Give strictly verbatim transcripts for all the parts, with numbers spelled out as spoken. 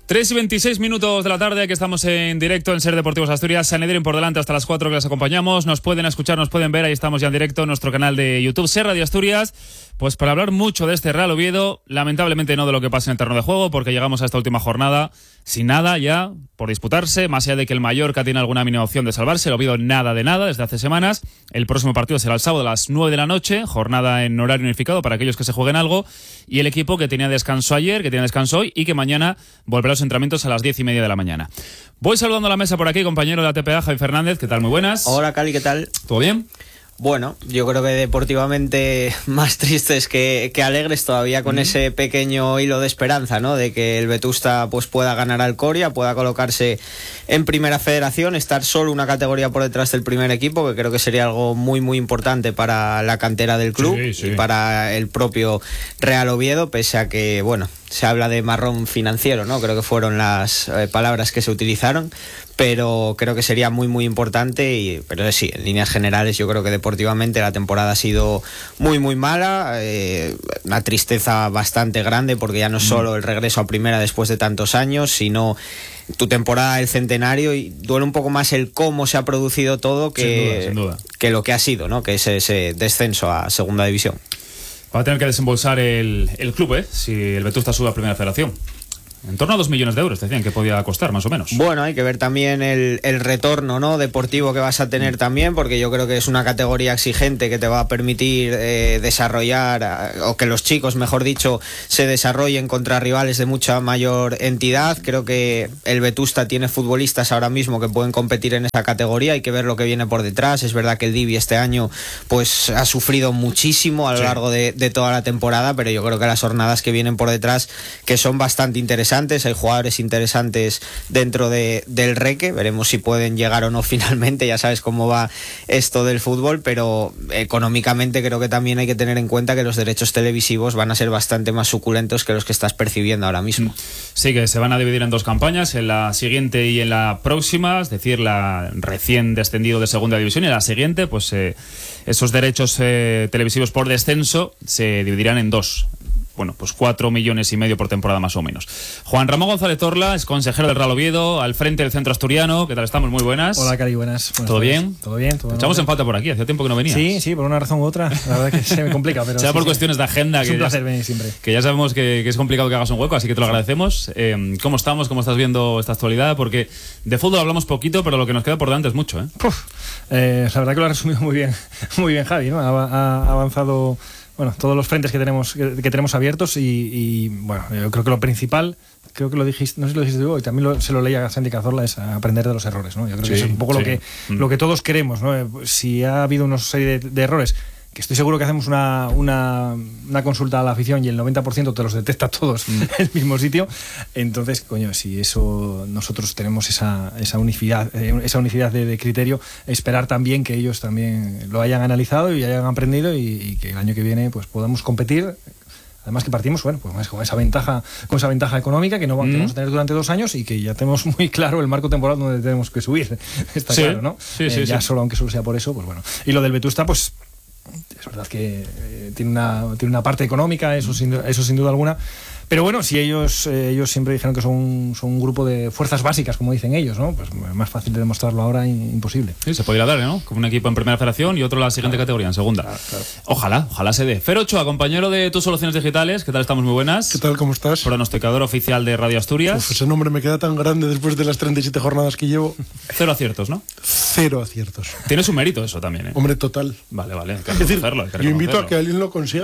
tres y veintiséis minutos de la tarde, aquí estamos en directo en Ser Deportivos Asturias. Sanedrín por delante hasta las cuatro que les acompañamos. Nos pueden escuchar, nos pueden ver, ahí estamos ya en directo en nuestro canal de YouTube, Ser Radio Asturias. Pues para hablar mucho de este Real Oviedo, lamentablemente no de lo que pasa en el terreno de juego, porque llegamos a esta última jornada sin nada ya por disputarse, más allá de que el Mallorca tiene alguna mínima opción de salvarse. El Oviedo nada de nada desde hace semanas. El próximo partido será el sábado a las nueve de la noche, jornada en horario unificado para aquellos que se jueguen algo, y el equipo que tenía descanso ayer, que tiene descanso hoy y que mañana volverá a los entrenamientos a las diez y media de la mañana. Voy saludando a la mesa por aquí, compañero de A T P A, Javi Fernández. ¿Qué tal? Muy buenas. Hola, Cali, ¿qué tal? ¿Todo bien? Bueno, yo creo que deportivamente más tristes que, que alegres todavía, con mm. ese pequeño hilo de esperanza, ¿no? De que el Vetusta pues pueda ganar al Coria, pueda colocarse en primera federación, estar solo una categoría por detrás del primer equipo, que creo que sería algo muy muy importante para la cantera del club, sí, sí. y para el propio Real Oviedo, pese a que, bueno, se habla de marrón financiero, ¿no? Creo que fueron las eh, palabras que se utilizaron, pero creo que sería muy muy importante. Y, pero sí, en líneas generales yo creo que deportivamente la temporada ha sido muy muy mala, eh, una tristeza bastante grande, porque ya no es solo el regreso a primera después de tantos años, sino tu temporada del centenario, y duele un poco más el cómo se ha producido todo que, sin duda, sin duda. que lo que ha sido, ¿no? Que es ese descenso a segunda división. Va a tener que desembolsar el, el club, ¿eh? Si el Vetusta sube a primera federación. En torno a dos millones de euros, decían que podía costar, más o menos. Bueno, hay que ver también el, el retorno, ¿no? deportivo que vas a tener también, porque yo creo que es una categoría exigente que te va a permitir eh, desarrollar, o que los chicos, mejor dicho, se desarrollen contra rivales de mucha mayor entidad. Creo que el Vetusta tiene futbolistas ahora mismo que pueden competir en esa categoría. Hay que ver lo que viene por detrás. Es verdad que el Divi este año pues ha sufrido muchísimo a lo sí. largo de, de toda la temporada, pero yo creo que las jornadas que vienen por detrás, que son bastante interesantes. Hay jugadores interesantes dentro de, del Reque. Veremos si pueden llegar o no finalmente. Ya sabes cómo va esto del fútbol, pero económicamente creo que también hay que tener en cuenta que los derechos televisivos van a ser bastante más suculentos que los que estás percibiendo ahora mismo. Sí, que se van a dividir en dos campañas, en la siguiente y en la próxima, es decir, la recién descendido de segunda división, y en la siguiente, pues eh, esos derechos eh, televisivos por descenso se dividirán en dos. Bueno, pues cuatro millones y medio por temporada más o menos. Juan Ramón González Torla es consejero del Real Oviedo, al frente del centro asturiano. ¿Qué tal estamos? Muy buenas. Hola, Cari, buenas. buenas ¿Todo bien? Todo bien. Todo Te echamos en falta por aquí, hacía tiempo que no venías. Sí, sí, por una razón u otra. La verdad que se me complica, pero sea sí, por sí. cuestiones de agenda. Es que un placer ya, venir siempre. Que ya sabemos que, que es complicado que hagas un hueco, así que te lo agradecemos. Eh, ¿Cómo estamos? ¿Cómo estás viendo esta actualidad? Porque de fútbol hablamos poquito, pero lo que nos queda por delante es mucho, ¿eh? Uf, eh la verdad que lo ha resumido muy bien, muy bien Javi, ¿no? Ha, ha avanzado... Bueno, todos los frentes que tenemos que, que tenemos abiertos y, y bueno, yo creo que lo principal, creo que lo dijiste, no sé si lo dijiste tú, y también lo, se lo leía a Santi Cazorla, es aprender de los errores, ¿no? Yo creo sí, que eso es un poco sí. lo que mm. lo que todos queremos, ¿no? Si ha habido una serie de, de errores, que estoy seguro que hacemos una, una, una consulta a la afición y el noventa por ciento te los detecta todos mm. en el mismo sitio, entonces, coño, si eso nosotros tenemos esa, esa unicidad, esa unicidad de, de criterio, esperar también que ellos también lo hayan analizado y hayan aprendido, y, y que el año que viene pues podamos competir. Además que partimos, bueno, pues con esa ventaja, con esa ventaja económica que no mm. vamos a tener durante dos años, y que ya tenemos muy claro el marco temporal donde tenemos que subir. Está sí. claro, ¿no? Sí, sí, eh, ya sí. solo, aunque solo sea por eso, pues bueno. Y lo del Vetusta, pues es verdad que eh, tiene una tiene una parte económica, eso sin, eso sin duda alguna. Pero bueno, si ellos eh, ellos siempre dijeron que son, son un grupo de fuerzas básicas, como dicen ellos, ¿no? Pues más fácil de demostrarlo ahora, imposible. Sí, se podría dar, ¿no? Como un equipo en primera federación y otro en la siguiente claro. categoría, en segunda. Claro, claro. Ojalá, ojalá se dé. Fer Ochoa, compañero de Tus Soluciones Digitales, ¿qué tal? Estamos muy buenas. ¿Qué tal? ¿Cómo estás? Pronosticador oficial de Radio Asturias. Uf, ese nombre me queda tan grande después de las treinta y siete jornadas que llevo. Cero aciertos, ¿no? Cero aciertos. Tienes un mérito eso también, ¿eh? Hombre, total. Vale, vale. Hay que es decir, hay que yo invito a que alguien lo consiga.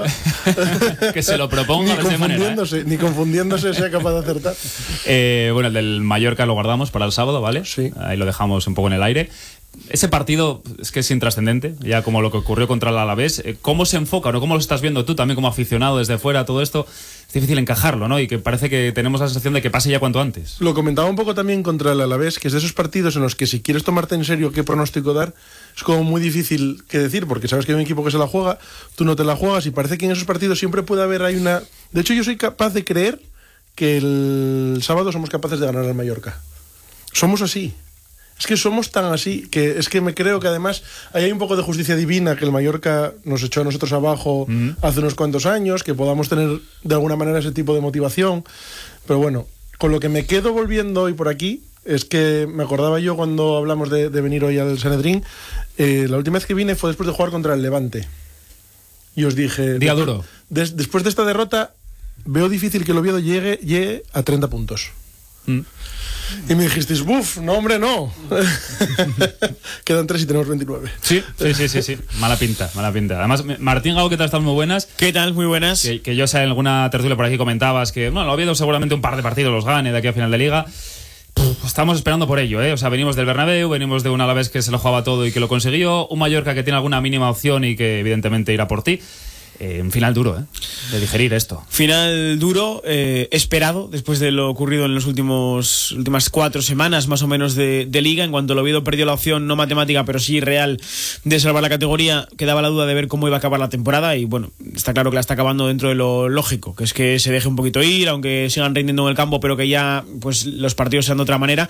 Que se lo proponga. Ni confundiéndose, ni confundiéndose sea capaz de acertar. Eh, bueno, el del Mallorca lo guardamos para el sábado, ¿vale? Sí. Ahí lo dejamos un poco en el aire. Ese partido es que es intrascendente, ya como lo que ocurrió contra el Alavés. ¿Cómo se enfoca, no? ¿Cómo lo estás viendo tú también como aficionado desde fuera? Todo esto es difícil encajarlo, ¿no? Y que parece que tenemos la sensación de que pase ya cuanto antes. Lo comentaba un poco también contra el Alavés, que es de esos partidos en los que si quieres tomarte en serio qué pronóstico dar, es como muy difícil que decir, porque sabes que hay un equipo que se la juega, tú no te la juegas, y parece que en esos partidos siempre puede haber hay una... De hecho, yo soy capaz de creer que el sábado somos capaces de ganar al Mallorca. Somos así. Es que somos tan así, que es que me creo que además ahí hay un poco de justicia divina, que el Mallorca nos echó a nosotros abajo mm. hace unos cuantos años, que podamos tener de alguna manera ese tipo de motivación. Pero bueno, con lo que me quedo volviendo hoy por aquí es que me acordaba yo cuando hablamos de, de venir hoy al Sanedrín, eh, la última vez que vine fue después de jugar contra el Levante. Y os dije... Día después, duro. Des, después de esta derrota, veo difícil que el Oviedo llegue, llegue a treinta puntos. Mm. Y me dijisteis, buf, no hombre, no. Quedan tres y tenemos veintinueve. Sí, sí, sí, sí, sí. Mala pinta, mala pinta. Además, Martín Gago, ¿qué tal? Estás muy buenas. ¿Qué tal? Muy buenas. Que, que yo sé, en alguna tertulia por aquí comentabas que, bueno, el Oviedo seguramente un par de partidos los gane de aquí a final de liga. Estamos esperando por ello, ¿eh? O sea, venimos del Bernabéu, venimos de un Alavés que se lo jugaba todo y que lo consiguió, un Mallorca que tiene alguna mínima opción y que evidentemente irá por ti. Eh, un final duro, ¿eh? De digerir esto. Final duro, eh, esperado, después de lo ocurrido en las últimas cuatro semanas más o menos de, de Liga. En cuanto el Oviedo perdió la opción, no matemática, pero sí real, de salvar la categoría, quedaba la duda de ver cómo iba a acabar la temporada. Y bueno, está claro que la está acabando dentro de lo lógico, que es que se deje un poquito ir, aunque sigan rindiendo en el campo, pero que ya pues los partidos sean de otra manera.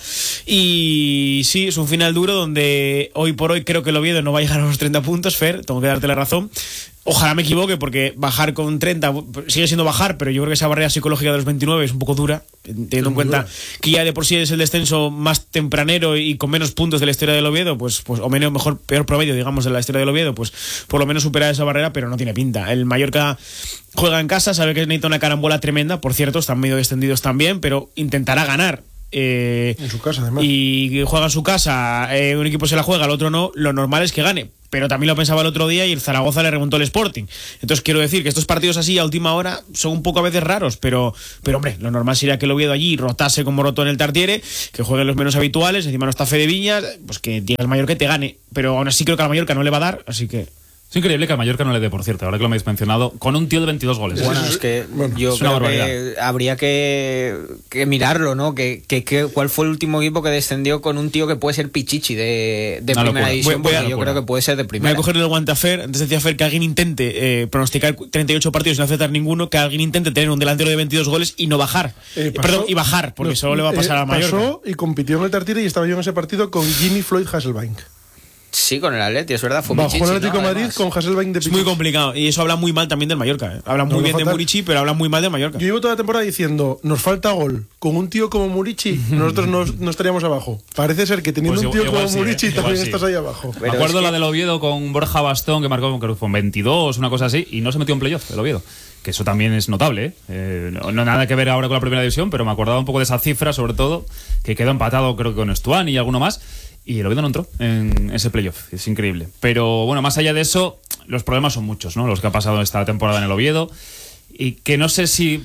Y sí, es un final duro donde hoy por hoy creo que el Oviedo no va a llegar a los treinta puntos, Fer, tengo que darte la razón. Ojalá me equivoque, porque bajar con treinta sigue siendo bajar, pero yo creo que esa barrera psicológica de los veintinueve es un poco dura, teniendo en cuenta dura. Que ya de por sí es el descenso más tempranero y con menos puntos de la historia del Oviedo, pues, pues o menos, mejor, peor promedio, digamos, de la historia del Oviedo, pues por lo menos supera esa barrera, pero no tiene pinta. El Mallorca juega en casa, sabe que necesita una carambola tremenda, por cierto, están medio descendidos también, pero intentará ganar. Eh, en su casa, además. Y juega en su casa, eh, un equipo se la juega, el otro no, lo normal es que gane. Pero también lo pensaba el otro día y el Zaragoza le remontó el Sporting. Entonces quiero decir que estos partidos así a última hora son un poco a veces raros, pero, pero hombre, lo normal sería que el Oviedo allí rotase como rotó en el Tartiere, que jueguen los menos habituales, encima no está Fede Viñas, pues que diga el Mallorca que te gane. Pero aún así creo que al Mallorca no le va a dar, así que... Es increíble que al Mallorca no le dé, por cierto, ahora que lo me habéis mencionado, con un tío de veintidós goles. Bueno, es que bueno, yo es creo que habría que, que mirarlo, ¿no? Que, que, que cuál fue el último equipo que descendió con un tío que puede ser Pichichi de, de primera locura. división, voy, voy porque yo creo que puede ser de primera. Voy a cogerle el guante a Fer. Antes decía Fer que alguien intente eh, pronosticar treinta y ocho partidos y no aceptar ninguno, que alguien intente tener un delantero de veintidós goles y no bajar. Eh, pasó, Perdón, y bajar, porque no, solo le va a pasar eh, a Mallorca. Pasó y compitió en el Tartiere y estaba yo en ese partido con Jimmy Floyd Hasselbank. Sí, con el Atleti, es verdad. Fue Bajo Pichichi, el Atlético ¿no? Madrid con Hasselbank de Pichichi. Es muy complicado. Y eso habla muy mal también del Mallorca. ¿eh? Habla muy no, bien fatal. de Murici, pero habla muy mal del Mallorca. Yo llevo toda la temporada diciendo, nos falta gol. Con un tío como Murici, nosotros no, no estaríamos abajo. Parece ser que teniendo pues un tío igual, como sí, Murici, eh, también sí. estás ahí abajo. Pero Me acuerdo es que... la del Oviedo con Borja Bastón, que marcó con veintidós, una cosa así, y no se metió en playoff, el Oviedo. Que eso también es notable, ¿eh? Eh, no, no nada que ver ahora con la primera división, pero me acordaba un poco de esa cifra, sobre todo, que quedó empatado creo que con Estuani y alguno más. Y el Oviedo no entró en ese playoff, es increíble. Pero bueno, más allá de eso, los problemas son muchos, ¿no? Los que ha pasado esta temporada en el Oviedo. Y que no sé si,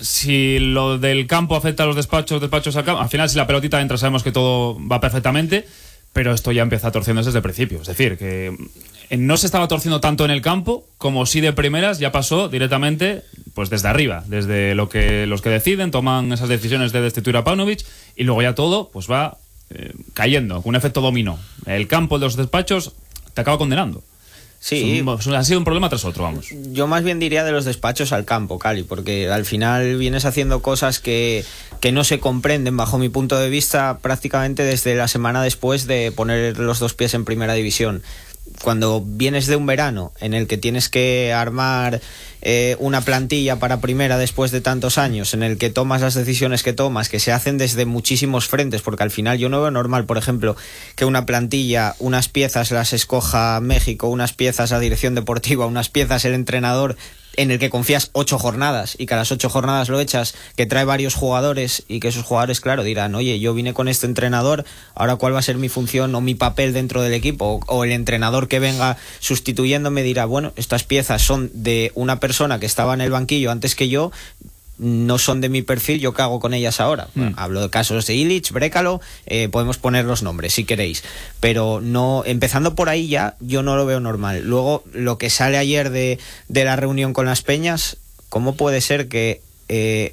si lo del campo afecta a los despachos, despachos al campo. Al final, si la pelotita entra, sabemos que todo va perfectamente, pero esto ya empieza torciéndose desde el principio. Es decir, que no se estaba torciendo tanto en el campo, como si de primeras ya pasó directamente pues desde arriba, desde lo que los que deciden, toman esas decisiones de destituir a Paunovic, y luego ya todo pues va... Eh, cayendo, con un efecto dominó. El campo de los despachos te acaba condenando. Sí. Es un, ha sido un problema tras otro, vamos. Yo más bien diría de los despachos al campo, Cali, porque al final vienes haciendo cosas que, que no se comprenden, bajo mi punto de vista, prácticamente desde la semana después de poner los dos pies en primera división. Cuando vienes de un verano en el que tienes que armar eh, una plantilla para primera después de tantos años, en el que tomas las decisiones que tomas, que se hacen desde muchísimos frentes, porque al final yo no veo normal, por ejemplo, que una plantilla, unas piezas las escoja México, unas piezas la dirección deportiva, unas piezas el entrenador, en el que confías ocho jornadas y que a las ocho jornadas lo echas, que trae varios jugadores y que esos jugadores, claro, dirán, oye, yo vine con este entrenador, ahora cuál va a ser mi función o mi papel dentro del equipo, o, o el entrenador que venga sustituyéndome dirá, bueno, estas piezas son de una persona que estaba en el banquillo antes que yo, no son de mi perfil, ¿yo qué hago con ellas ahora? Mm. Bueno, hablo de casos de Illich, Brécalo, eh, podemos poner los nombres si queréis, pero no, empezando por ahí ya, yo no lo veo normal. Luego, lo que sale ayer de, de la reunión con las peñas, ¿cómo puede ser que eh,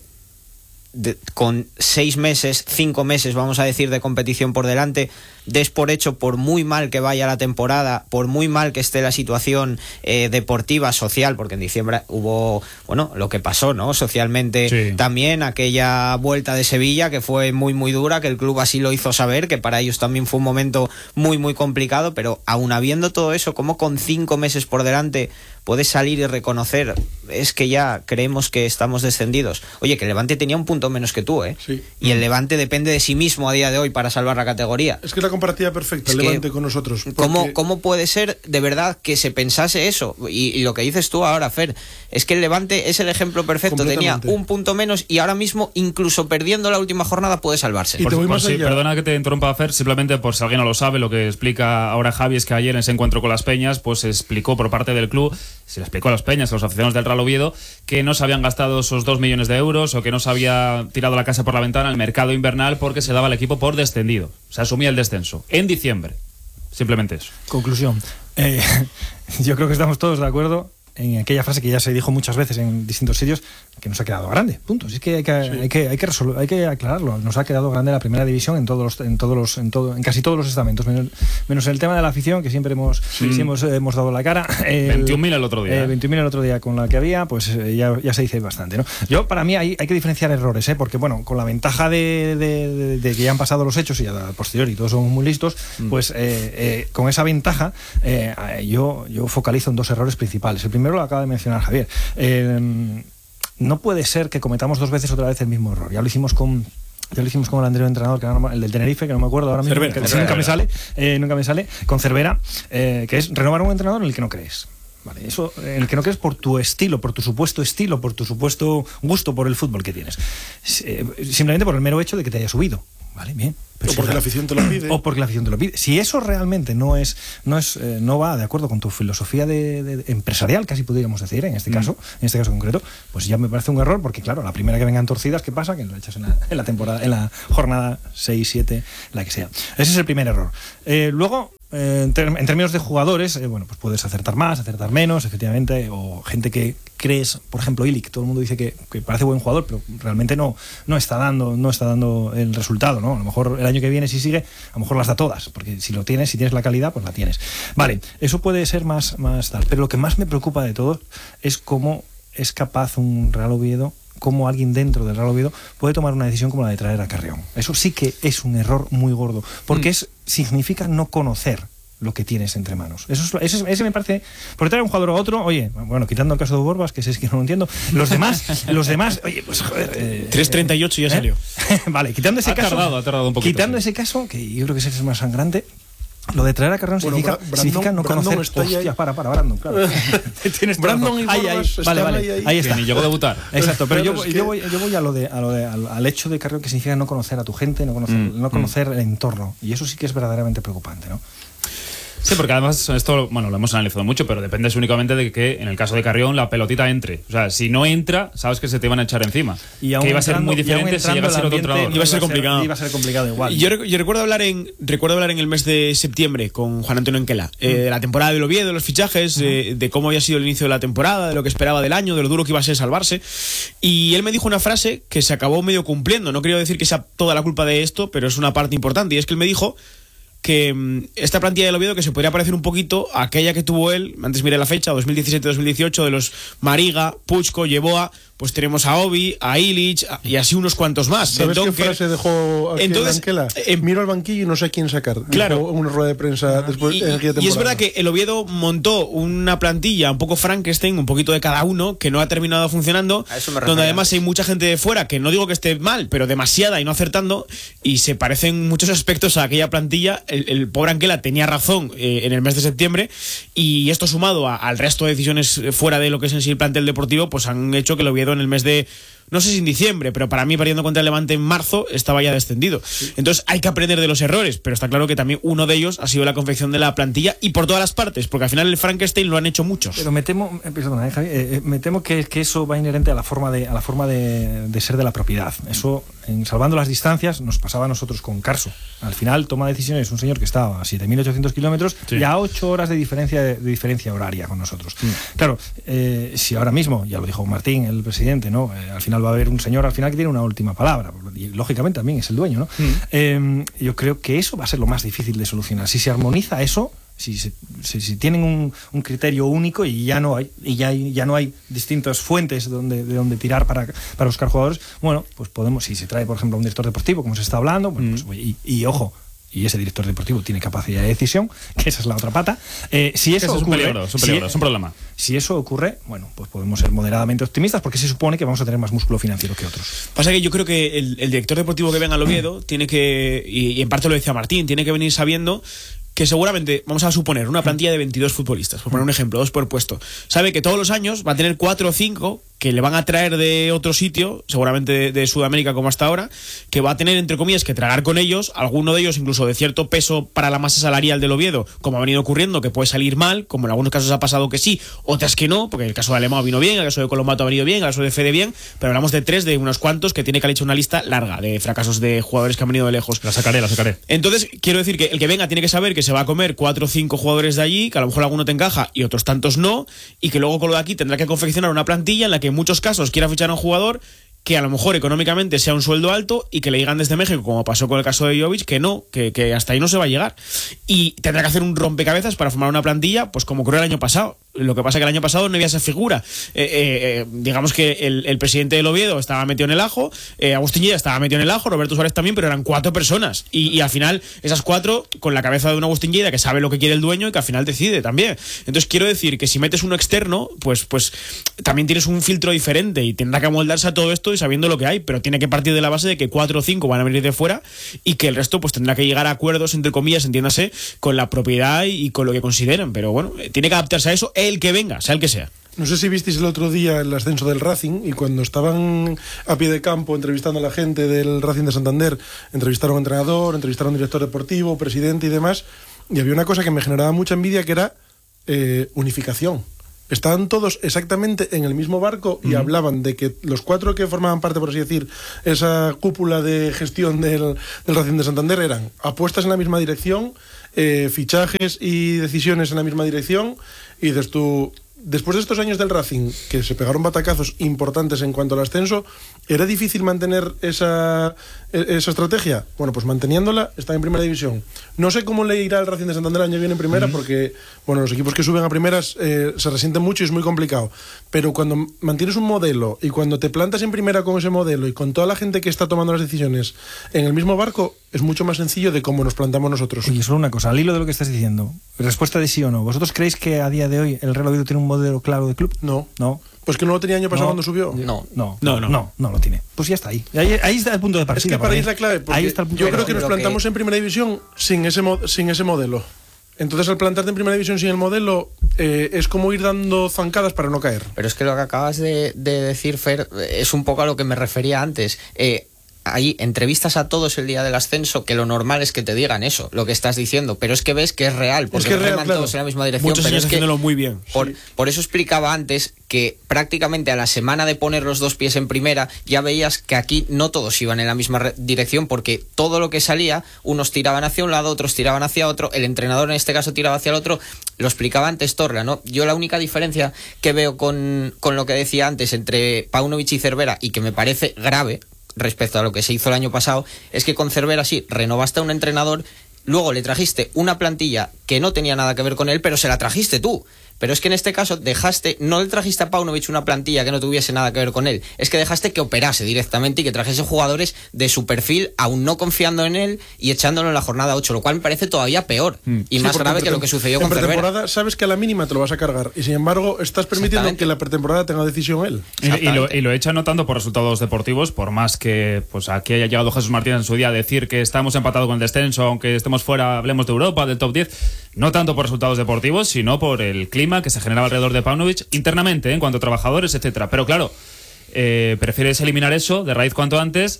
de, con seis meses, cinco meses, vamos a decir, de competición por delante, des por hecho, por muy mal que vaya la temporada, por muy mal que esté la situación eh, deportiva, social, porque en diciembre hubo, bueno, lo que pasó, ¿no? Socialmente sí. También aquella vuelta de Sevilla que fue muy muy dura, que el club así lo hizo saber, que para ellos también fue un momento muy muy complicado, pero aún habiendo todo eso, ¿cómo con cinco meses por delante puedes salir y reconocer, es que ya creemos que estamos descendidos. Oye, que el Levante tenía un punto menos que tú, ¿eh? Sí. Y el Levante depende de sí mismo a día de hoy para salvar la categoría. Es que es la comparativa perfecta, Es el que, Levante con nosotros. Porque... ¿cómo, ¿Cómo puede ser de verdad que se pensase eso? Y, y lo que dices tú ahora, Fer, es que el Levante es el ejemplo perfecto. Tenía un punto menos y ahora mismo, incluso perdiendo la última jornada, puede salvarse. Y Por, te voy por más si- allá. perdona que te interrumpa, Fer, simplemente por si alguien no lo sabe, lo que explica ahora Javi es que ayer en ese encuentro con las Peñas, pues se explicó por parte del club, se le explicó a las Peñas, a los aficionados del Real Oviedo, que no se habían gastado esos dos millones de euros o que no se había tirado la casa por la ventana el mercado invernal porque se daba al equipo por descendido. Se asumía el descenso en diciembre. Simplemente eso. Conclusión. Eh, yo creo que estamos todos de acuerdo en aquella frase que ya se dijo muchas veces en distintos sitios, que nos ha quedado grande, punto. Es que hay que, sí. hay que, hay que, resolver, hay que aclararlo. Nos ha quedado grande la primera división en todos los, en todos los, en todo, en casi todos los estamentos, menos, menos el tema de la afición, que siempre hemos, sí. Sí hemos, hemos dado la cara. El, veintiún mil el otro día. Eh, veintiún mil el otro día con la que había, pues eh, ya, ya se dice bastante, ¿no? Yo, para mí, hay, hay que diferenciar errores, ¿eh? Porque, bueno, con la ventaja de, de, de, de que ya han pasado los hechos y ya a posteriori todos somos muy listos, mm. pues eh, eh, con esa ventaja, eh, yo, yo focalizo en dos errores principales. El primero lo acaba de mencionar Javier. Eh, no puede ser que cometamos dos veces otra vez el mismo error. Ya lo hicimos con Ya lo hicimos con el anterior entrenador, que era el del Tenerife, que no me acuerdo ahora mismo, Cervera, que Cervera. nunca me sale, eh, nunca me sale, con Cervera, eh, que es renovar un entrenador en el que no crees. Vale, eso, en el que no crees por tu estilo, por tu supuesto estilo, por tu supuesto gusto por el fútbol que tienes. Eh, simplemente por el mero hecho de que te haya subido. Vale, bien. Pero o porque la afición te lo pide. O porque la afición te lo pide. Si eso realmente no es, no es, eh, no va de acuerdo con tu filosofía de, de, de empresarial, casi podríamos decir, en este caso, mm. en este caso concreto, pues ya me parece un error, porque claro, la primera que vengan torcidas, ¿qué pasa? Que lo echas en la, en la temporada, en la jornada seis, siete, la que sea. Ese es el primer error. Eh, luego, eh, en, ter en términos de jugadores, eh, bueno, pues puedes acertar más, acertar menos, efectivamente, o gente que crees, por ejemplo, Ilic, todo el mundo dice que, que parece buen jugador, pero realmente no, no está dando, no está dando el resultado, ¿no? A lo mejor el año que viene, si sigue, a lo mejor las da todas, porque si lo tienes, si tienes la calidad, pues la tienes. Vale, eso puede ser más, más tal, pero lo que más me preocupa de todo es cómo es capaz un Real Oviedo, cómo alguien dentro del Real Oviedo puede tomar una decisión como la de traer a Carrión. Eso sí que es un error muy gordo, porque mm. es, significa no conocer lo que tienes entre manos. Eso, es, eso ese me parece. Por traer un jugador a otro, oye, bueno, quitando el caso de Borbas, que ese es que no lo entiendo. Los demás, los demás, oye, pues joder. Eh, tres treinta y ocho ya ¿eh? salió. Vale, quitando ese ha caso. Tardado, ha tardado un poquito, quitando sí. ese caso, que yo creo que ese es más sangrante. Lo de traer a Carrión bueno, significa, Brandon, significa no Brandon conocer. Hostia, para, para, Brandon, claro. Tienes Brandon y Borbas, ahí, ahí, vale, vale, ahí, ahí. ahí está. Que ni llegó a debutar. Exacto, pero, pero yo, es que... yo, voy, yo voy a lo de, a lo de al, al hecho de Carrión, que significa no conocer a tu gente, no conocer, mm, no conocer mm. el entorno. Y eso sí que es verdaderamente preocupante, ¿no? Sí, porque además esto, bueno, lo hemos analizado mucho, pero depende únicamente de que en el caso de Carrión la pelotita entre. O sea, si no entra, sabes que se te van a echar encima. Y que iba a ser muy diferente si llega a ser otro entrenador. Iba a ser complicado. Iba a ser complicado igual. Yo, yo recuerdo hablar en recuerdo hablar en el mes de septiembre con Juan Antonio Enquela, eh, de la temporada del Oviedo, de los fichajes, uh-huh. eh, de cómo había sido el inicio de la temporada, de lo que esperaba del año, de lo duro que iba a ser salvarse. Y él me dijo una frase que se acabó medio cumpliendo. No quiero decir que sea toda la culpa de esto, pero es una parte importante. Y es que él me dijo que esta plantilla del Oviedo, que se podría parecer un poquito a aquella que tuvo él, antes miré la fecha, dos mil diecisiete dos mil dieciocho, de los Mariga, Puchko, Yeboah, pues tenemos a Obi, a Illich y así unos cuantos más. ¿Sabes Entonces, qué frase dejó aquí entonces, Anquela? Eh, Miro al banquillo y no sé a quién sacar. Claro. Dijo una rueda de prensa después y, en aquella temporada. Y es verdad que el Oviedo montó una plantilla un poco Frankenstein, un poquito de cada uno, que no ha terminado funcionando, donde además hay mucha gente de fuera, que no digo que esté mal, pero demasiada y no acertando, y se parecen en muchos aspectos a aquella plantilla. El, el pobre Anquela tenía razón eh, en el mes de septiembre, y esto sumado a, al resto de decisiones fuera de lo que es en sí el plantel deportivo, pues han hecho que el Oviedo en el mes de, no sé si en diciembre, pero para mí perdiendo contra el Levante en marzo estaba ya descendido. Sí. Entonces hay que aprender de los errores, pero está claro que también uno de ellos ha sido la confección de la plantilla, y por todas las partes, porque al final el Frankenstein lo han hecho muchos. Pero me temo, eh, perdona, eh, Javi, eh, me temo que, que eso va inherente a la forma de a la forma de, de ser de la propiedad. Eso, en salvando las distancias, nos pasaba a nosotros con Carso. Al final toma decisiones un señor que estaba a siete mil ochocientos kilómetros, sí, y a ocho horas de diferencia de, de diferencia horaria con nosotros. Mm. Claro, eh, si ahora mismo, ya lo dijo Martín, el presidente, ¿no? Eh, al final va a haber un señor al final que tiene una última palabra, y lógicamente también es el dueño, ¿no? Mm. Eh, yo creo que eso va a ser lo más difícil de solucionar. Si se armoniza eso, si, se, si, si tienen un, un criterio único y ya no hay y ya, hay, ya no hay distintas fuentes donde, de donde tirar para, para buscar jugadores, bueno, pues podemos, si se trae por ejemplo un director deportivo, como se está hablando, bueno, mm. pues, y, y ojo, y ese director deportivo tiene capacidad de decisión, que esa es la otra pata. Eh, si eso, eso ocurre, es un peligro, es un, peligro, si, es un problema. Si eso ocurre, bueno, pues podemos ser moderadamente optimistas porque se supone que vamos a tener más músculo financiero que otros. Pasa que yo creo que el, el director deportivo que venga al Oviedo tiene que, y, y en parte lo decía Martín, tiene que venir sabiendo que seguramente, vamos a suponer, una plantilla de veintidós futbolistas, por poner un ejemplo, dos por puesto. Sabe que todos los años va a tener cuatro o cinco que le van a traer de otro sitio, seguramente de, de Sudamérica como hasta ahora, que va a tener, entre comillas, que tragar con ellos, alguno de ellos incluso de cierto peso para la masa salarial del Oviedo, como ha venido ocurriendo, que puede salir mal, como en algunos casos ha pasado que sí, otras que no, porque el caso de Alemão vino bien, el caso de Colombato ha venido bien, el caso de Fede bien, pero hablamos de tres, de unos cuantos, que tiene que haber hecho una lista larga de fracasos de jugadores que han venido de lejos. La sacaré, la sacaré. Entonces, quiero decir que el que venga tiene que saber que se va a comer cuatro o cinco jugadores de allí, que a lo mejor alguno te encaja y otros tantos no, y que luego con lo de aquí tendrá que confeccionar una plantilla en la que en muchos casos quiera fichar a un jugador que a lo mejor económicamente sea un sueldo alto y que le digan desde México, como pasó con el caso de Jovic, que no, que, que hasta ahí no se va a llegar. Y tendrá que hacer un rompecabezas para formar una plantilla, pues como ocurrió el año pasado. Lo que pasa es que el año pasado no había esa figura. Eh, eh, eh, digamos que el, el presidente del Oviedo estaba metido en el ajo, eh, Agustín Lleida estaba metido en el ajo, Roberto Suárez también, pero eran cuatro personas. Y, y al final, esas cuatro, con la cabeza de un Agustín Lleida que sabe lo que quiere el dueño y que al final decide también. Entonces quiero decir que si metes uno externo, pues, pues también tienes un filtro diferente y tendrá que amoldarse a todo esto y sabiendo lo que hay, pero tiene que partir de la base de que cuatro o cinco van a venir de fuera y que el resto pues tendrá que llegar a acuerdos, entre comillas, entiéndase, con la propiedad y, y con lo que consideren. Pero bueno, tiene que adaptarse a eso el que venga, sea el que sea. No sé si visteis el otro día el ascenso del Racing y cuando estaban a pie de campo entrevistando a la gente del Racing de Santander, entrevistaron a un entrenador, entrevistaron a un director deportivo, presidente y demás, y había una cosa que me generaba mucha envidia que era eh, unificación. Estaban todos exactamente en el mismo barco y uh-huh. hablaban de que los cuatro que formaban parte, por así decir, esa cúpula de gestión del, del Racing de Santander eran apuestas en la misma dirección, eh, fichajes y decisiones en la misma dirección, y dices tú, después de estos años del Racing, que se pegaron batacazos importantes en cuanto al ascenso, ¿era difícil mantener esa, esa estrategia? Bueno, pues manteniéndola, está en primera división. No sé cómo le irá al Racing de Santander el año que viene en primera, uh-huh. porque bueno, los equipos que suben a primeras eh, se resienten mucho y es muy complicado. Pero cuando mantienes un modelo y cuando te plantas en primera con ese modelo y con toda la gente que está tomando las decisiones en el mismo barco, es mucho más sencillo de cómo nos plantamos nosotros. Oye, solo una cosa, al hilo de lo que estás diciendo, respuesta de sí o no. ¿Vosotros creéis que a día de hoy el Real Oviedo tiene un modelo claro de club? No. No. Pues que no lo tenía año pasado no, cuando subió. No, no, no, no, no, no lo tiene. Pues ya está ahí. Ahí, ahí está el punto de partida. Es que para ahí es la clave. Ahí está el punto yo creo que nos plantamos que... en primera división sin ese, sin ese modelo. Entonces, al plantarte en primera división sin el modelo, eh, es como ir dando zancadas para no caer. Pero es que lo que acabas de, de decir, Fer, es un poco a lo que me refería antes. Eh, Hay entrevistas a todos el día del ascenso que lo normal es que te digan eso, lo que estás diciendo, pero es que ves que es real, porque es que reman claro. todos en la misma dirección. Muchos pero años es que haciéndolo muy bien. Por, sí. por eso explicaba antes que prácticamente a la semana de poner los dos pies en primera ya veías que aquí no todos iban en la misma re- dirección, porque todo lo que salía, unos tiraban hacia un lado, otros tiraban hacia otro, el entrenador en este caso tiraba hacia el otro. Lo explicaba antes Torla, ¿no? Yo la única diferencia que veo con, con lo que decía antes entre Paunovic y Cervera, y que me parece grave respecto a lo que se hizo el año pasado, es que con Cervera sí, renovaste a un entrenador, luego le trajiste una plantilla que no tenía nada que ver con él, pero se la trajiste tú. Pero es que en este caso dejaste, no le trajiste a Paunovic una plantilla que no tuviese nada que ver con él, es que dejaste que operase directamente y que trajese jugadores de su perfil, aún no confiando en él y echándolo en la jornada ocho, lo cual me parece todavía peor mm. y sí, más grave que lo que sucedió con Cervera. En pretemporada sabes que a la mínima te lo vas a cargar y sin embargo estás permitiendo que la pretemporada tenga decisión él. Y, y, lo, y lo echa no tanto por resultados deportivos, por más que pues aquí haya llegado Jesús Martínez en su día a decir que estamos empatados con el descenso, aunque estemos fuera, hablemos de Europa, del top diez, no tanto por resultados deportivos, sino por el clima que se generaba alrededor de Paunovic internamente, ¿eh? En cuanto a trabajadores, etcétera. Pero claro, eh, prefieres eliminar eso de raíz cuanto antes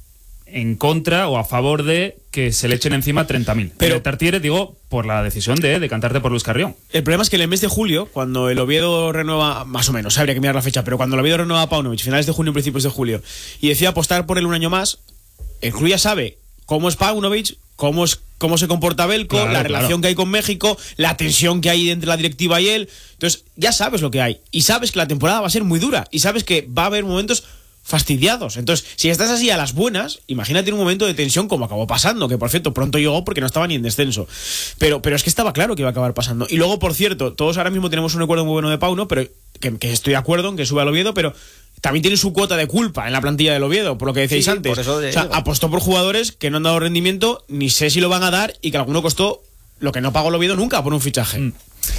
en contra o a favor de que se le echen encima treinta mil. Pero Tartiere, digo, por la decisión de decantarte por Luis Carrión. El problema es que en el mes de julio, cuando el Oviedo renueva, más o menos, habría que mirar la fecha, pero cuando el Oviedo renueva a Paunovic, finales de junio, principios de julio, y decide apostar por él un año más, el club ya sabe cómo es Paunovic, cómo es cómo se comporta Belko, claro, la relación claro. que hay con México, la tensión que hay entre la directiva y él. Entonces, ya sabes lo que hay. Y sabes que la temporada va a ser muy dura. Y sabes que va a haber momentos fastidiados. Entonces, si estás así a las buenas, imagínate un momento de tensión como acabó pasando, que por cierto pronto llegó porque no estaba ni en descenso. Pero, pero es que estaba claro que iba a acabar pasando. Y luego, por cierto, todos ahora mismo tenemos un recuerdo muy bueno de Pauno, pero que, que estoy de acuerdo en que sube al Oviedo, pero también tiene su cuota de culpa en la plantilla del Oviedo, por lo que decíais sí, antes. Por eso o sea, apostó por jugadores que no han dado rendimiento, ni sé si lo van a dar, y que alguno costó lo que no pagó el Oviedo nunca por un fichaje. Mm.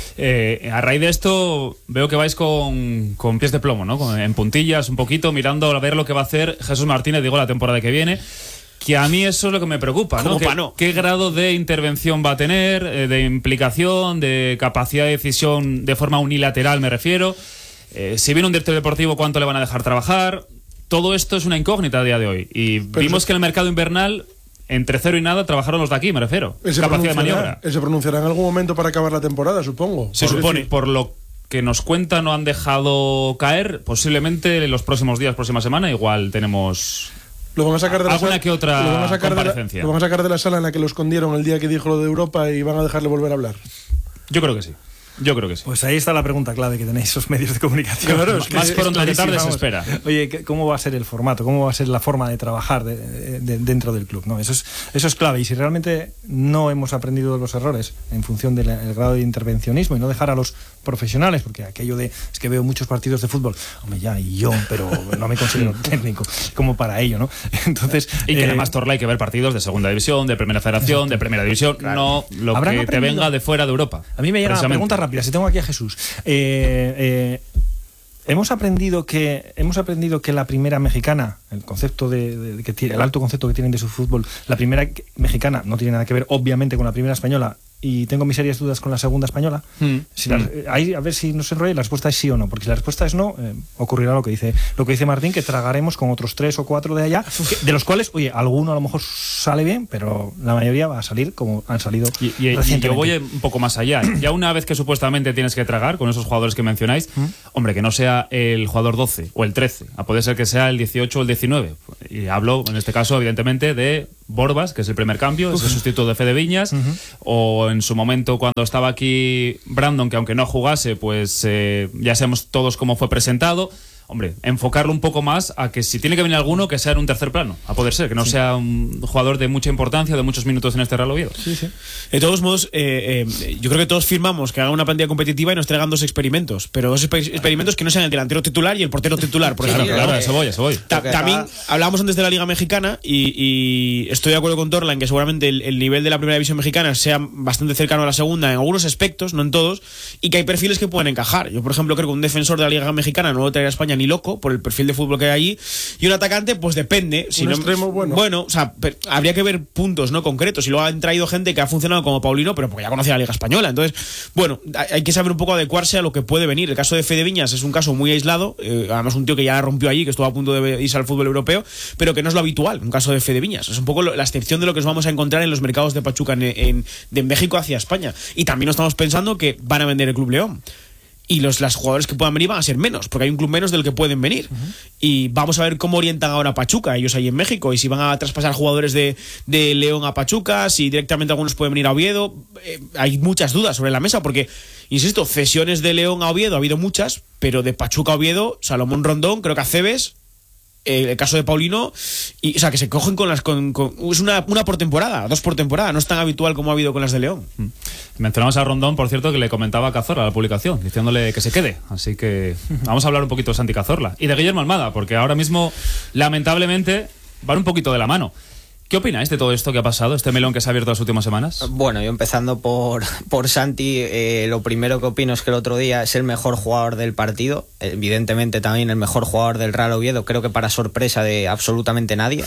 Eh, a raíz de esto veo que vais con, con pies de plomo, ¿no? Con, en puntillas un poquito, mirando a ver lo que va a hacer Jesús Martínez, digo, la temporada que viene. Que a mí eso es lo que me preocupa, ¿no? ¿Qué, no? ¿Qué grado de intervención va a tener, eh, de implicación, de capacidad de decisión de forma unilateral, me refiero? Eh, si viene un director deportivo, ¿cuánto le van a dejar trabajar? Todo esto es una incógnita a día de hoy. Y Pero vimos que en el mercado invernal, entre cero y nada, trabajaron los de aquí, me refiero. Capacidad de maniobra. Él se pronunciará en algún momento para acabar la temporada, supongo. Se por supone. Decir, por lo que nos cuentan, no han dejado caer. Posiblemente en los próximos días, próxima semana, igual tenemos... Lo van a sacar de la alguna sala, que otra lo van a sacar comparecencia. De la, lo van a sacar de la sala en la que lo escondieron el día que dijo lo de Europa y van a dejarle volver a hablar. Yo creo que sí. Yo creo que sí. Pues ahí está la pregunta clave que tenéis esos medios de comunicación. Claro, es que más pronto que tarde se espera. Oye, ¿cómo va a ser el formato? ¿Cómo va a ser la forma de trabajar de, de, de, dentro del club? ¿No? Eso es, eso es clave. Y si realmente no hemos aprendido de los errores en función del grado de intervencionismo y no dejar a los profesionales, porque aquello de es que veo muchos partidos de fútbol, hombre, ya, y yo, pero no me considero técnico como para ello, ¿no? Entonces, y que eh, además, Torla, hay que ver partidos de segunda división, de primera federación, exacto, de primera división, claro, no lo que te venga de fuera de Europa. A mí me llega una pregunta rápida, si tengo aquí a Jesús. Eh, eh, hemos aprendido que hemos aprendido que la primera mexicana, el concepto de, de, de que tiene, el alto concepto que tienen de su fútbol, la primera mexicana no tiene nada que ver obviamente con la primera española, y tengo mis serias dudas con la segunda española. Mm. Si la, ahí, a ver si no se enrolla, la respuesta es sí o no, porque si la respuesta es no, eh, ocurrirá lo que dice lo que dice Martín, que tragaremos con otros tres o cuatro de allá, que, de los cuales, oye, alguno a lo mejor sale bien, pero la mayoría va a salir como han salido y, y, recientemente. Y yo voy un poco más allá. Ya una vez que supuestamente tienes que tragar con esos jugadores que mencionáis, ¿Mm? hombre, que no sea el jugador doce o el trece, a poder ser que sea el dieciocho o el diecinueve. Y hablo, en este caso, evidentemente, de Borbas, que es el primer cambio, Uf. es el sustituto de Fede Viñas, uh-huh. o en su momento cuando estaba aquí Brandon, que aunque no jugase, pues eh, ya sabemos todos cómo fue presentado. Hombre, enfocarlo un poco más a que si tiene que venir alguno, que sea en un tercer plano, a poder ser, que no sí. sea un jugador de mucha importancia, de muchos minutos en este Real Oviedo. Sí, sí. De todos modos, eh, eh, yo creo que todos firmamos que haga una plantilla competitiva y nos traigan dos experimentos, pero dos exper- experimentos que no sean el delantero titular y el portero titular, por ejemplo. Claro, claro, eso voy, eso voy. Ta- también hablábamos antes de la Liga Mexicana y, y estoy de acuerdo con Torla en que seguramente el, el nivel de la primera división mexicana sea bastante cercano a la segunda en algunos aspectos, no en todos, y que hay perfiles que pueden encajar. Yo, por ejemplo, creo que un defensor de la Liga Mexicana no lo traerá a España ni loco por el perfil de fútbol que hay allí, y un atacante pues depende, si un no, extremo bueno bueno o sea, per, habría que ver puntos no concretos, y luego han traído gente que ha funcionado como Paulino, pero porque ya conocía la Liga Española, entonces bueno, hay que saber un poco adecuarse a lo que puede venir. El caso de Fede Viñas es un caso muy aislado, eh, además un tío que ya rompió allí, que estuvo a punto de irse al fútbol europeo, pero que no es lo habitual, un caso de Fede Viñas, es un poco lo, la excepción de lo que nos vamos a encontrar en los mercados de Pachuca en, en, de México hacia España. Y también nos estamos pensando que van a vender el Club León, y los las jugadores que puedan venir van a ser menos, porque hay un club menos del que pueden venir. Uh-huh. Y vamos a ver cómo orientan ahora a Pachuca, ellos ahí en México, y si van a traspasar jugadores de, de León a Pachuca, si directamente algunos pueden venir a Oviedo. Eh, hay muchas dudas sobre la mesa, porque, insisto, cesiones de León a Oviedo ha habido muchas, pero de Pachuca a Oviedo, Salomón Rondón, creo que Aceves, eh, el caso de Paulino, y, o sea, que se cogen con las... Con, con, es una, una por temporada, dos por temporada, no es tan habitual como ha habido con las de León. Mm. Mencionamos a Rondón, por cierto, que le comentaba a Cazorla la publicación, diciéndole que se quede. Así que vamos a hablar un poquito de Santi Cazorla y de Guillermo Almada, porque ahora mismo, lamentablemente, van un poquito de la mano. ¿Qué opináis de todo esto que ha pasado, este melón que se ha abierto las últimas semanas? Bueno, yo empezando por, por Santi, eh, lo primero que opino es que el otro día es el mejor jugador del partido, evidentemente también el mejor jugador del Real Oviedo, creo que para sorpresa de absolutamente nadie.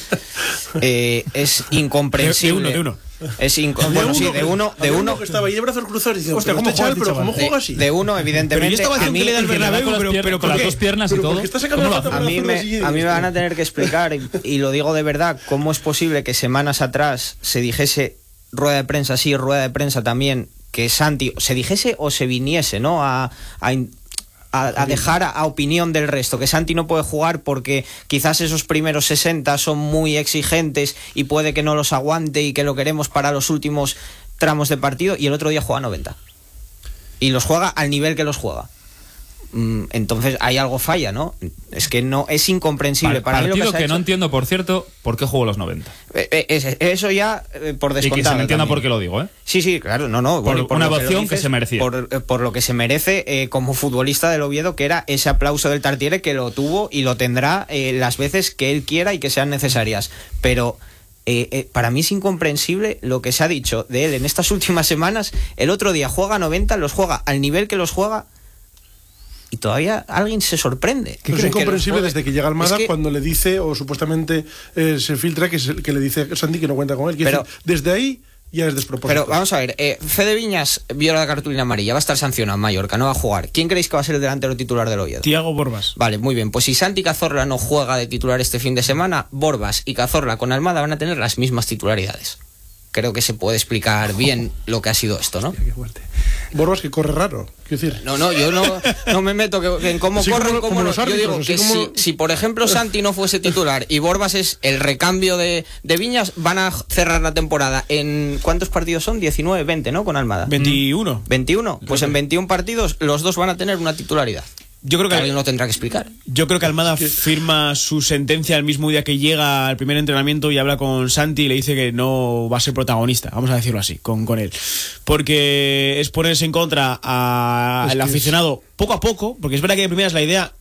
Eh, es incomprensible. De, de uno, de uno. Es inco- bueno, uno, sí, de uno, de uno. Que estaba ahí de brazos cruzados diciendo, hostia, ¿cómo este juega, chaval, pero chaval? cómo juega así? De uno, evidentemente. Pero yo estaba a mí, que le da el Bernabéu, pero, pero, pero con las dos piernas y todo. A mí, me, a mí me van a tener que explicar, y, y lo digo de verdad, cómo es posible que semanas atrás se dijese rueda de prensa sí, rueda de prensa también, que Santi se dijese o se viniese, ¿no? A, a A, a dejar a, a opinión del resto, que Santi no puede jugar porque quizás esos primeros sesenta son muy exigentes y puede que no los aguante y que lo queremos para los últimos tramos de partido, y el otro día juega noventa y los juega al nivel que los juega. Entonces hay algo falla, ¿no? Es que no es incomprensible. Pa- Para mí lo partido que, se ha que hecho- no entiendo, por cierto, por qué jugó los noventa. Eh, eh, es- Eso ya eh, por Y descontado. que se me entienda también. por qué lo digo, ¿eh? Sí, sí, claro, no, no. Por bueno, y una lo que lo ovación que se merecía. Por, eh, por lo que se merece eh, como futbolista del Oviedo, que era ese aplauso del Tartiere, que lo tuvo y lo tendrá eh, las veces que él quiera y que sean necesarias. Pero eh, eh, para mí es incomprensible lo que se ha dicho de él en estas últimas semanas. El otro día juega noventa, los juega al nivel que los juega. Y todavía alguien se sorprende. Que es incomprensible desde que llega Almada, Es que- cuando le dice, o supuestamente eh, se filtra que, se- que le dice a Santi que no cuenta con él. Quiero Pero- decir, desde ahí ya es despropósito. Pero vamos a ver, eh, Fede Viñas viola la cartulina amarilla, va a estar sancionado en Mallorca, no va a jugar. ¿Quién creéis que va a ser el delantero titular del Oviedo? Tiago Borbas. Vale, muy bien. Pues si Santi Cazorla no juega de titular este fin de semana, Borbas y Cazorla con Almada van a tener las mismas titularidades. Creo que se puede explicar bien lo que ha sido esto, ¿no? Qué fuerte. Borbas que corre raro, quiero decir. No, no, yo no, no me meto que, en cómo Así corren, como- cómo como no. los Yo árbitros, digo así que como- si, si, por ejemplo, Santi no fuese titular y Borbas es el recambio de, de Viñas, van a cerrar la temporada en... ¿Cuántos partidos son? diecinueve, veinte, ¿no? Con Almada. veintiuno. veintiuno. Pues en veintiún partidos los dos van a tener una titularidad. Yo creo que Alguien lo tendrá que explicar. Yo creo que Almada firma su sentencia el mismo día que llega al primer entrenamiento y habla con Santi y le dice que no va a ser protagonista, vamos a decirlo así, con, con él. Porque es ponerse en contra al aficionado poco a poco, porque es verdad que de primeras la idea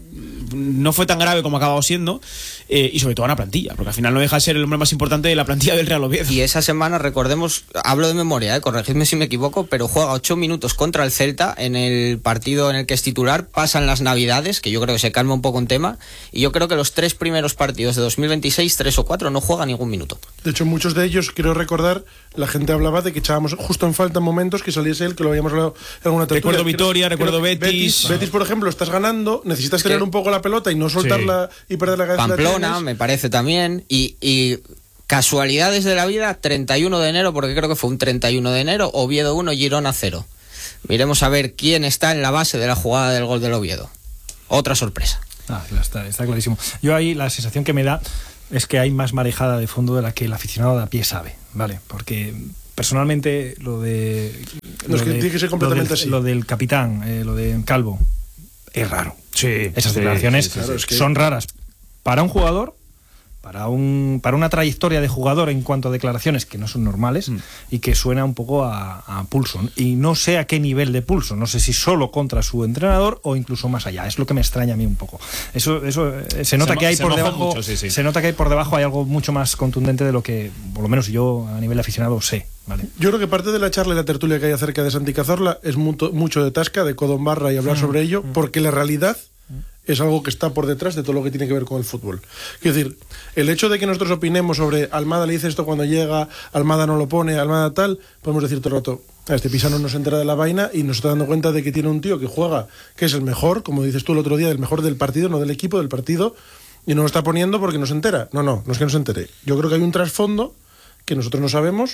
no fue tan grave como ha acabado siendo, eh, y sobre todo a la plantilla, porque al final no deja de ser el hombre más importante de la plantilla del Real Oviedo. Y esa semana, recordemos, hablo de memoria, eh, corregidme si me equivoco, pero juega ocho minutos contra el Celta en el partido en el que es titular, pasan las Navidades, que yo creo que se calma un poco en tema, y yo creo que los tres primeros partidos de dos mil veintiséis, tres o cuatro, no juega ningún minuto. De hecho, muchos de ellos, quiero recordar, la gente hablaba de que echábamos justo en falta en momentos que saliese él, que lo habíamos hablado en alguna tertulia. Recuerdo Creo- Vitoria, creo recuerdo que Betis. Betis, por ejemplo, estás ganando, necesitas Es que- tener un poco la pelota y no soltarla y perder la cabeza. Pamplona, me parece también, y, y casualidades de la vida, treinta y uno de enero, porque creo que fue un treinta y uno de enero, Oviedo uno, Girona cero. Miremos a ver quién está en la base de la jugada del gol del Oviedo. Otra sorpresa. Ah, está, está clarísimo. Yo ahí la sensación que me da es que hay más marejada de fondo de la que el aficionado de a pie sabe, ¿vale? Porque personalmente lo de... No, es que de- tiene que ser completamente lo del, así. Lo del capitán, eh, lo de Calvo, es raro. Sí. Esas sí, declaraciones sí, sí, Claro, es que- son raras para un jugador, para un para una trayectoria de jugador en cuanto a declaraciones que no son normales y que suena un poco a, a pulso. Y no sé a qué nivel de pulso, no sé si solo contra su entrenador o incluso más allá. Es lo que me extraña a mí un poco. Eso eso eh, se nota Se que hay mo- se por moja debajo, mucho, sí, sí. se nota que hay por debajo hay algo mucho más contundente de lo que por lo menos yo a nivel aficionado sé, ¿vale? Yo creo que parte de la charla y la tertulia que hay acerca de Santi Cazorla es mucho, mucho de tasca, de codo en barra y hablar sobre ello, porque la realidad es algo que está por detrás de todo lo que tiene que ver con el fútbol. Quiero decir, el hecho de que nosotros opinemos sobre Almada le dice esto cuando llega, Almada no lo pone, Almada tal, podemos decir todo el rato, "Ah, este pisano no se entera de la vaina y nos está dando cuenta de que tiene un tío que juega, que es el mejor, como dices tú el otro día, el mejor del partido, no del equipo, del partido, y no lo está poniendo porque no se entera. No, no, no es que no se entere. Yo creo que hay un trasfondo que nosotros no sabemos,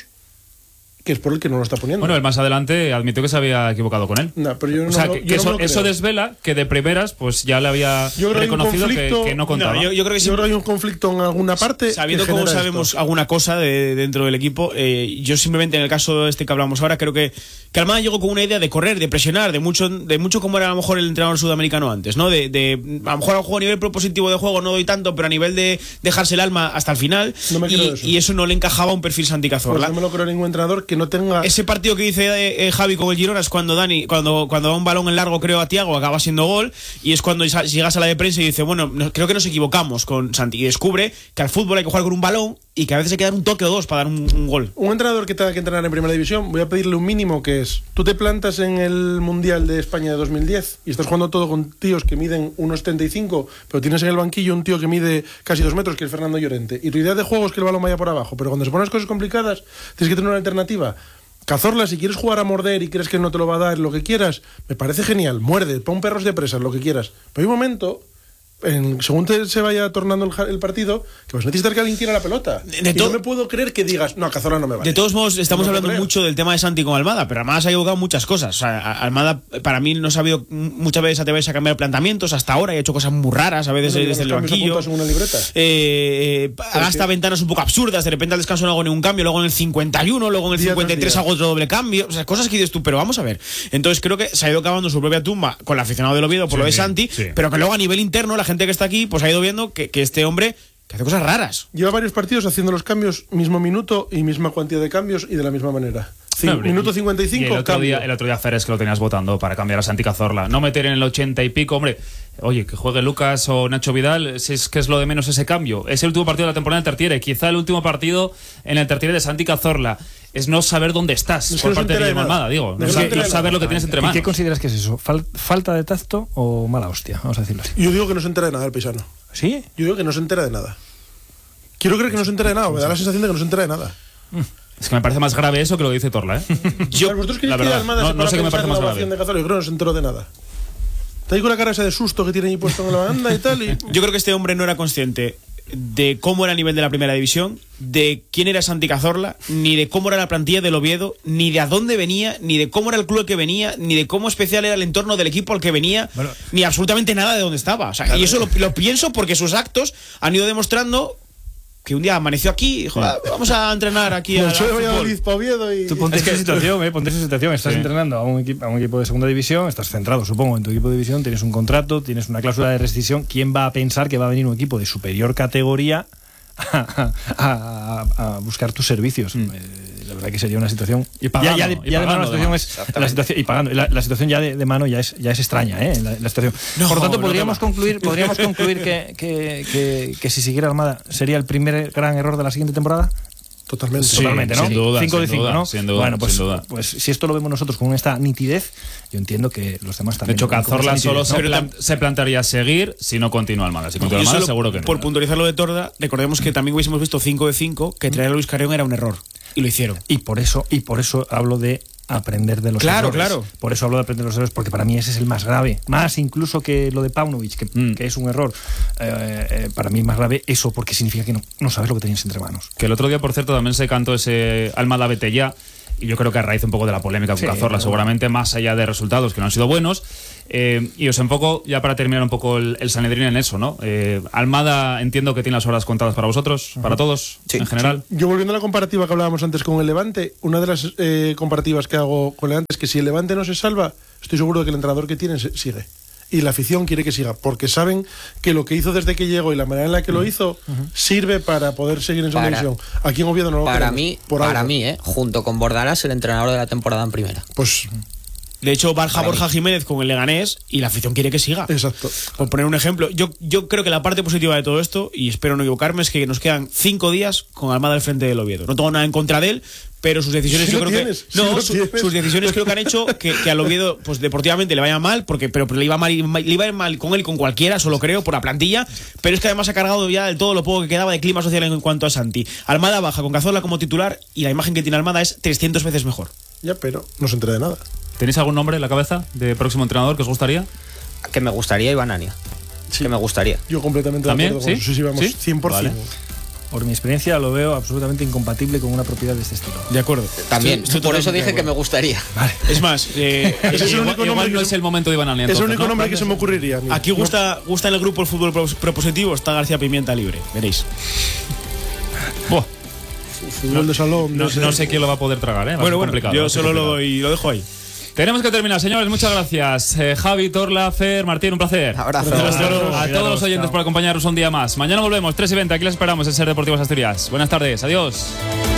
que es por el que no lo está poniendo. Bueno, él más adelante admitió que se había equivocado con él. No, pero yo no o sea, lo- que, yo que no eso, me lo eso creo. desvela que de primeras pues ya le había Yo creo que hay un reconocido que, conflicto- que no contaba. No, yo, yo creo que sí. Yo creo que hay un conflicto en alguna parte. Sabiendo que cómo genera sabemos esto. alguna cosa de, dentro del equipo, eh, yo simplemente en el caso este que hablamos ahora, creo que, que Almada llegó con una idea de correr, de presionar, de mucho de mucho como era a lo mejor el entrenador sudamericano antes, ¿no? De, de a lo mejor a, lo mejor a nivel propositivo de juego no doy tanto, pero a nivel de dejarse el alma hasta el final. No me y, creo eso. y eso no le encajaba a un perfil Santi Pues Cazorla. no me lo creo ningún entrenador que no tenga. Ese partido que dice eh, eh, Javi con el Girona es cuando Dani, cuando, cuando da un balón en largo, creo, a Tiago, acaba siendo gol, y es cuando sa- llegas a la de prensa y dice, bueno, no- creo que nos equivocamos con Santi, y descubre que al fútbol hay que jugar con un balón y que a veces hay que dar un toque o dos para dar un, un gol. Un entrenador que tenga que entrenar en primera división, voy a pedirle un mínimo que es: tú te plantas en el Mundial de España de dos mil diez y estás jugando todo con tíos que miden uno setenta y cinco, pero tienes en el banquillo un tío que mide casi dos metros, que es Fernando Llorente. Y tu idea de juego es que el balón vaya por abajo, pero cuando se ponen las cosas complicadas, tienes que tener una alternativa. Cazorla, si quieres jugar a morder y crees que no te lo va a dar, lo que quieras, me parece genial. Muerde, pon perros de presa, lo que quieras. Pero hay un momento en, según te, se vaya tornando el, el partido, que vas a necesitar que alguien tire la pelota. De, de y to- no me puedo creer que digas, no, Cazorla no me vale. De todos modos, estamos No me hablando creo. mucho del tema de Santi con Almada, pero Almada se ha equivocado en muchas cosas. O sea, Almada, para mí, no ha sabido muchas veces atreverse a cambiar planteamientos hasta ahora y ha hecho cosas muy raras, a veces Bueno, desde el los cambios banquillo. apuntados en una libreta. Eh, gasta ventanas un poco absurdas, de repente al descanso no hago ningún cambio, luego en el cincuenta y uno, luego en el Día tras cincuenta y tres día. hago otro doble cambio. O sea, cosas que dices tú, pero vamos a ver. Entonces creo que se ha ido cavando su propia tumba con el aficionado del Oviedo por Sí, lo de Santi, sí. pero que luego a nivel interno, la gente que está aquí, pues ha ido viendo que, que este hombre que hace cosas raras. Lleva varios partidos haciendo los cambios, mismo minuto y misma cantidad de cambios y de la misma manera. Cin- No, hombre, minuto y- cincuenta y cinco, y el otro cambio. día, el otro día Fer, es que lo tenías votando para cambiar a Santi Cazorla. No meter en el ochenta y pico, hombre. Oye, que juegue Lucas o Nacho Vidal, si es que es lo de menos ese cambio. Es el último partido de la temporada en Tertiere. Quizá el último partido en el Tertiere de Santi Cazorla. Es no saber dónde estás Es que por no se parte de entera de Guillermo nada. Almada, digo. No No, se sa- entera no de saber nada. lo que tienes entre ¿Y manos. qué consideras que es eso? Fal- ¿Falta de tacto o mala hostia? Vamos a decirlo así. Yo digo que no se entera de nada el paisano. ¿Sí? Yo digo que no se entera de nada. Quiero creer que no se entera de nada, me da la sensación de que no se entera de nada. Es que me parece más grave eso que lo que dice Torla, ¿eh? Yo, ¿Vosotros queréis la que verdad, Almada no- se no ponga sé a qué me pensar parece en la más ovación grave. de Cazorla? Yo creo que no se enteró de nada. Está ahí con la cara esa de susto que tiene ahí puesto en la banda y tal. Y... Yo creo que este hombre no era consciente de cómo era el nivel de la primera división, de quién era Santi Cazorla, ni de cómo era la plantilla del Oviedo, ni de a dónde venía, ni de cómo era el club al que venía, ni de cómo especial era el entorno del equipo al que venía, Bueno. ni absolutamente nada de dónde estaba. O sea, y eso lo, lo pienso porque sus actos han ido demostrando que un día amaneció aquí y dijo, "Ah, vamos a entrenar aquí a, Pues soy de al fútbol". Valladolid pa' Oviedo y... Tú ponte Es en esa que- situación, ¿eh? Ponte en esa situación. Estás Sí. entrenando a un, equipo, a un equipo de segunda división, estás centrado, supongo, en tu equipo de división, tienes un contrato, tienes una cláusula de rescisión. ¿Quién va a pensar que va a venir un equipo de superior categoría a, a- a- a buscar tus servicios? Eh, la verdad que sería una situación... Y pagando, ya, ya de, y ya de mano pagando, la situación además. es... La situación, y pagando. La, la situación ya de, de mano ya es, ya es extraña, ¿eh? La, la situación. No, Por lo tanto, no podríamos te va. concluir, podríamos concluir que, que, que, que si siguiera Almada sería el primer gran error de la siguiente temporada. Totalmente. Sí. Totalmente, ¿no? sin duda, cinco de sin cinco, duda, ¿no? sin duda, bueno, pues, sin duda. pues si esto lo vemos nosotros con esta nitidez, yo entiendo que los demás De también. hecho, lo ven con Cazorla esa solo nitidez, se, ¿no? plan- se plantearía seguir si no continúa Almada. Si continúa Y Almada, solo seguro que no. Por puntualizar lo de Torda, recordemos que también hubiésemos visto cinco de cinco, que traer a Luis Carrión era un error. Y lo hicieron. Y por eso, y por eso hablo de aprender de los Claro, errores. claro. Por eso hablo de aprender de los errores, porque para mí ese es el más grave. Más incluso que lo de Paunovic, que, Mm. que es un error. Eh, eh, para mí es más grave eso, porque significa que no, no sabes lo que tenías entre manos. Que el otro día, por cierto, también se cantó ese Almada vete ya. Y yo creo que a raíz un poco de la polémica con Sí, Cazorla, pero- seguramente más allá de resultados que no han sido buenos. Eh, y os enfoco, ya para terminar un poco el, el Sanedrín en eso, ¿no? Eh, Almada, entiendo que tiene las horas contadas para vosotros, para todos, Sí, en general. Yo volviendo a la comparativa que hablábamos antes con el Levante, una de las eh, comparativas que hago con el Levante es que si el Levante no se salva, estoy seguro de que el entrenador que tiene se- sigue. Y la afición quiere que siga, porque saben que lo que hizo desde que llegó y la manera en la que lo hizo sirve para poder seguir en segunda Para- división. Aquí en Oviedo no lo Para queremos, mí, por para algo. mí, ¿eh? Junto con Bordalás, el entrenador de la temporada en primera. Pues De hecho, Barja Para Borja mí. Jiménez con el Leganés y la afición quiere que siga. exacto. Por poner un ejemplo, yo, yo creo que la parte positiva de todo esto, y espero no equivocarme, es que nos quedan cinco días con Almada al frente del Oviedo. No tengo nada en contra de él, pero sus decisiones Sí yo lo creo tienes, que. sí No, lo su- tienes. sus decisiones creo que han hecho que, que al Oviedo, pues deportivamente le vaya mal, porque pero, pero le iba mal, le iba a ir mal con él y con cualquiera, solo creo, por la plantilla. Pero es que además ha cargado ya del todo lo poco que quedaba de clima social en cuanto a Santi. Almada baja con Cazorla como titular y la imagen que tiene Almada es trescientas veces mejor. Ya, pero no se entera de nada. ¿Tenéis algún nombre en la cabeza de próximo entrenador que os gustaría? Que me gustaría Iván Ania. Que me gustaría. Yo completamente ¿También? de acuerdo con ¿Sí? eso. Sí, sí, vamos, ¿Sí? cien por ciento. Vale. Por mi experiencia lo veo absolutamente incompatible con una propiedad de este estilo. De acuerdo. También. Estoy- estoy Por eso totalmente dije de que me acuerdo. gustaría. Es más, eh, Ese es el igual único igual nombre no que es se- el momento de Iván Alien. Es el entonces, único ¿no? nombre que se me ocurriría. a mí. aquí gusta, gusta en el grupo el fútbol pros- propositivo, está García Pimienta libre, veréis. Buah, Fútbol de salón. no, de ese- no sé quién lo va a poder tragar, ¿eh? Va a Bueno, ser bueno, complicado, va yo a ser solo lo complicado. doy, lo dejo ahí. Tenemos que terminar, señores. Muchas gracias. Eh, Javi, Torla, Fer, Martín, un placer. Abrazo. Gracias a Cuidaros, todos los oyentes chao. por acompañarnos un día más. Mañana volvemos, tres y veinte. Aquí les esperamos en Ser Deportivos Asturias. Buenas tardes. Adiós.